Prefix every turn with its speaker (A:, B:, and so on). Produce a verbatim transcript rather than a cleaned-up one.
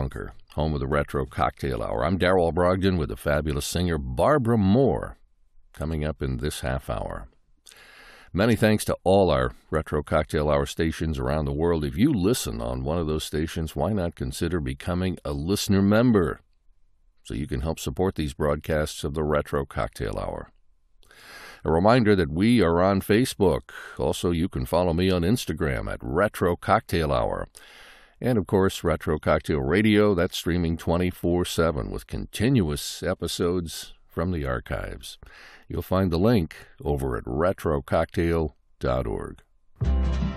A: Bunker, home of the Retro Cocktail Hour. I'm Darrell Brogdon with the fabulous singer Barbara Moore, coming up in this half hour. Many thanks to all our Retro Cocktail Hour stations around the world. If you listen on one of those stations, why not consider becoming a listener member so you can help support these broadcasts of the Retro Cocktail Hour. A reminder that we are on Facebook. Also, you can follow me on Instagram at Retro Cocktail Hour. And, of course, Retro Cocktail Radio, that's streaming twenty-four seven with continuous episodes from the archives. You'll find the link over at retro cocktail dot org.